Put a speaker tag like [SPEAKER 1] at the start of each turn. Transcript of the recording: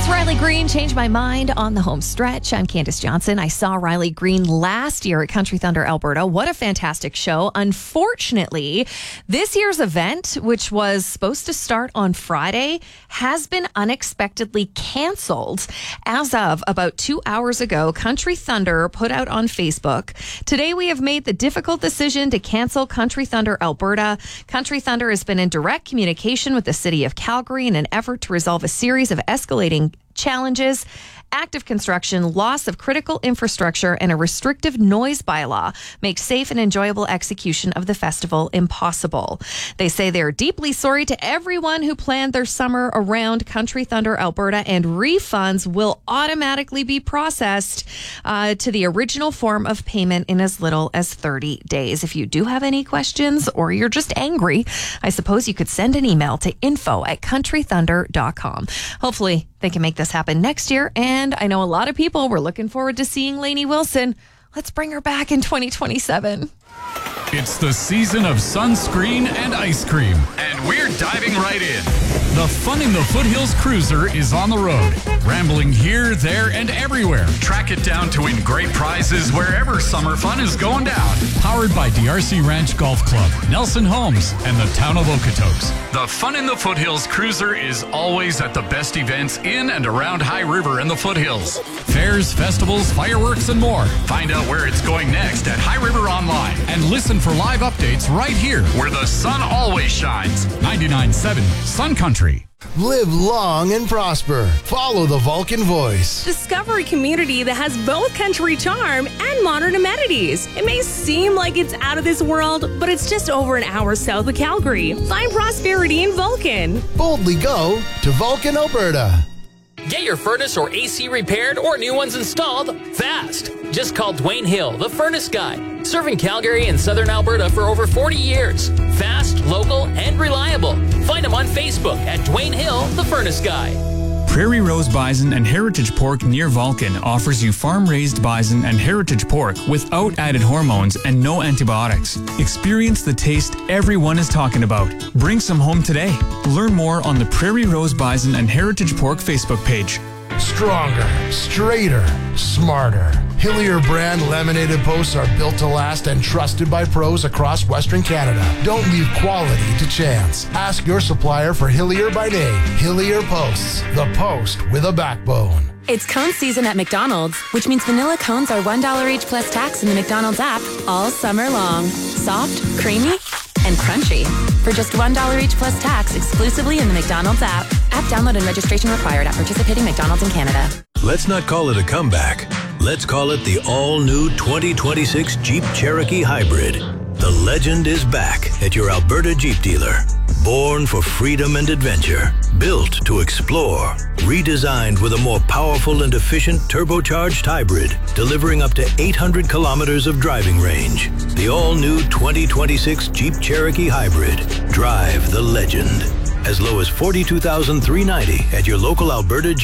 [SPEAKER 1] That's Riley Green, Change My Mind on the home stretch. I'm Candace Johnson. I saw Riley Green last year at Country Thunder, Alberta. What a fantastic show. Unfortunately, this year's event, which was supposed to start on Friday, has been unexpectedly canceled. As of about 2 hours ago, Country Thunder put out on Facebook, "Today we have made the difficult decision to cancel Country Thunder, Alberta. Country Thunder has been in direct communication with the city of Calgary in an effort to resolve a series of escalating challenges, active construction, loss of critical infrastructure, and a restrictive noise bylaw make safe and enjoyable execution of the festival impossible." They say they're deeply sorry to everyone who planned their summer around Country Thunder, Alberta, and refunds will automatically be processed to the original form of payment in as little as 30 days. If you do have any questions or you're just angry, I suppose you could send an email to info@countrythunder.com. Hopefully they can make this happen next year. And I know a lot of people were looking forward to seeing Lainey Wilson. Let's bring her back in 2027.
[SPEAKER 2] It's the season of sunscreen and ice cream, and we're diving right in. The Fun in the Foothills Cruiser is on the road, rambling here, there, and everywhere. Track it down to win great prizes wherever summer fun is going down. Powered by DRC Ranch Golf Club, Nelson Homes, and the town of Okotoks. The Fun in the Foothills Cruiser is always at the best events in and around High River and the Foothills. Fairs, festivals, fireworks, and more. Find out where it's going next at High River Online, and listen for live updates right here where the sun always shines. 99.7 Sun Country.
[SPEAKER 3] Live long and prosper. Follow the Vulcan Voice.
[SPEAKER 4] Discover a community that has both country charm and modern amenities. It may seem like it's out of this world, but it's just over an hour south of Calgary. Find prosperity in Vulcan.
[SPEAKER 3] Boldly go to Vulcan, Alberta.
[SPEAKER 5] Get your furnace or AC repaired or new ones installed fast. Just call Dwayne Hill, the Furnace Guy, serving Calgary and Southern Alberta for over 40 years. Fast, local, and reliable. Find him on Facebook at Dwayne Hill, the Furnace Guy.
[SPEAKER 6] Prairie Rose Bison and Heritage Pork near Vulcan offers you farm-raised bison and heritage pork without added hormones and no antibiotics. Experience the taste everyone is talking about. Bring some home today. Learn more on the Prairie Rose Bison and Heritage Pork Facebook page.
[SPEAKER 3] Stronger, straighter, smarter. Hillier brand laminated posts are built to last and trusted by pros across Western Canada. Don't leave quality to chance. Ask your supplier for Hillier by name. Hillier Posts, the post with a backbone.
[SPEAKER 7] It's cone season at McDonald's, which means vanilla cones are $1 each plus tax in the McDonald's app all summer long. Soft, creamy, and crunchy. For just $1 each plus tax exclusively in the McDonald's app. App download and registration required at participating McDonald's in Canada.
[SPEAKER 8] Let's not call it a comeback. Let's call it the all-new 2026 Jeep Cherokee Hybrid. The legend is back at your Alberta Jeep dealer. Born for freedom and adventure, built to explore, redesigned with a more powerful and efficient turbocharged hybrid, delivering up to 800 kilometers of driving range. The all-new 2026 Jeep Cherokee Hybrid. Drive the legend. As low as $42,390 at your local Alberta Jeep